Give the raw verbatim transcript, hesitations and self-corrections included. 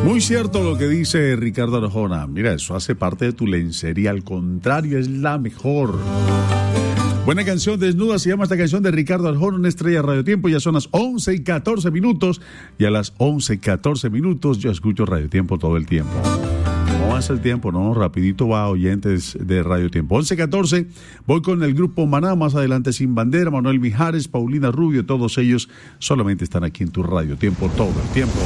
Muy cierto lo que dice Ricardo Arjona. Mira, eso hace parte de tu lencería. Al contrario, es la mejor. Buena canción, Desnuda, se llama esta canción de Ricardo Arjona, una estrella de Radio Tiempo. Ya son las once y catorce minutos. Y a las once y catorce minutos yo escucho Radio Tiempo todo el tiempo. No hace el tiempo, no, rapidito va, oyentes de Radio Tiempo. once catorce, voy con el grupo Maná, más adelante Sin Bandera, Manuel Mijares, Paulina Rubio, todos ellos solamente están aquí en tu Radio Tiempo todo el tiempo.